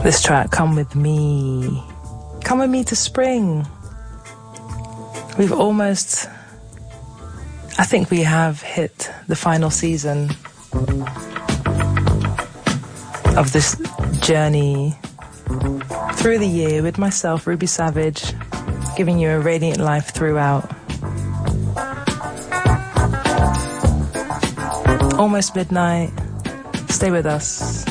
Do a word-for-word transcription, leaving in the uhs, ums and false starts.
This track, Come With Me. Come with me to spring. We've almost, I think we have hit the final season of this journey through the year with myself, Ruby Savage, giving you a radiant life throughout. Almost midnight. Stay with us.